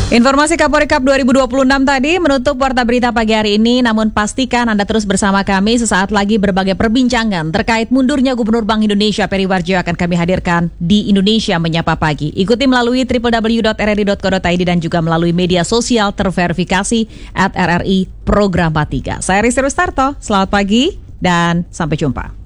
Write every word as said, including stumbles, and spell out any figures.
Informasi Kapolri Cup dua ribu dua puluh enam tadi menutup Warta Berita pagi hari ini, namun pastikan Anda terus bersama kami. Sesaat lagi berbagai perbincangan terkait mundurnya Gubernur Bank Indonesia Peri Warjio akan kami hadirkan di Indonesia Menyapa Pagi. Ikuti melalui w w w dot r r i dot co dot i d dan juga melalui media sosial terverifikasi at R R I Program tiga. Saya Rizky Rustarto, selamat pagi dan sampai jumpa.